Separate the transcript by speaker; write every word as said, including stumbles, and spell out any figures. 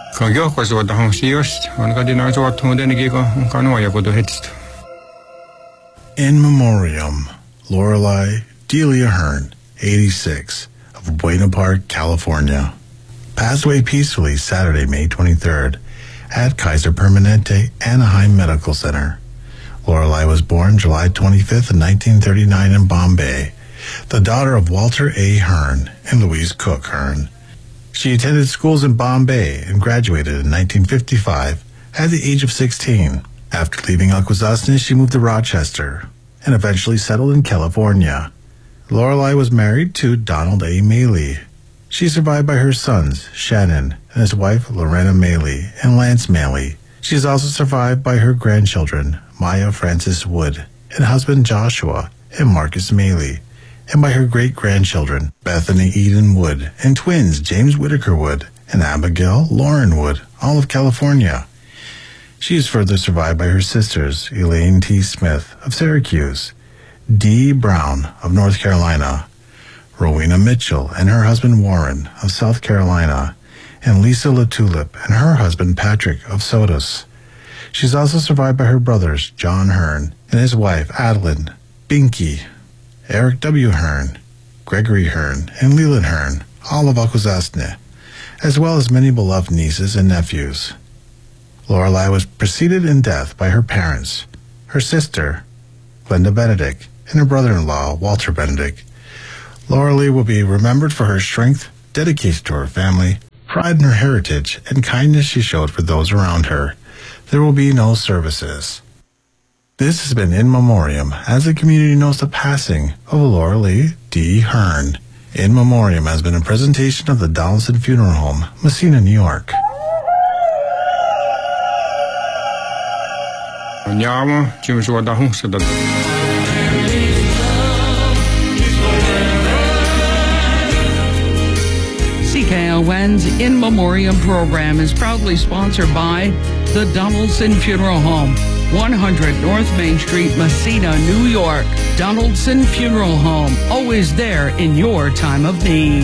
Speaker 1: In memoriam, Lorelei Delia Hearn, eighty-six, of Buena Park, California, passed away peacefully Saturday, May twenty-third, at Kaiser Permanente Anaheim Medical Center. Lorelei was born July twenty-fifth, nineteen thirty-nine in Bombay, the daughter of Walter A. Hearn and Louise Cook Hearn. She attended schools in Bombay and graduated in nineteen fifty-five at the age of sixteen. After leaving Akwesasne, she moved to Rochester and eventually settled in California. Lorelei was married to Donald A. Maley. She is survived by her sons, Shannon, and his wife, Lorena Maley, and Lance Maley. She is also survived by her grandchildren, Maya Francis Wood, and husband Joshua and Marcus Maley, and by her great-grandchildren, Bethany Eden Wood, and twins, James Whitaker Wood and Abigail Lauren Wood, all of California. She is further survived by her sisters, Elaine T. Smith of Syracuse, Dee Brown of North Carolina, Rowena Mitchell and her husband Warren of South Carolina, and Lisa LaTulip and her husband Patrick of Sodus. She is also survived by her brothers, John Hearn and his wife, Adeline Binky, Eric W. Hearn, Gregory Hearn, and Leland Hearn, all of Akwesasne, as well as many beloved nieces and nephews. Lorelei was preceded in death by her parents, her sister, Glenda Benedict, and her brother-in-law, Walter Benedict. Lorelei will be remembered for her strength, dedication to her family, pride in her heritage, and kindness she showed for those around her. There will be no services. This has been In Memoriam, as the community knows the passing of Lorelei D. Hearn. In Memoriam has been a presentation of the Donaldson Funeral Home, Messina, New York.
Speaker 2: C K L N's In Memoriam program is proudly sponsored by the Donaldson Funeral Home, one hundred North Main Street, Messina, New York. Donaldson Funeral Home, always there in your time of need.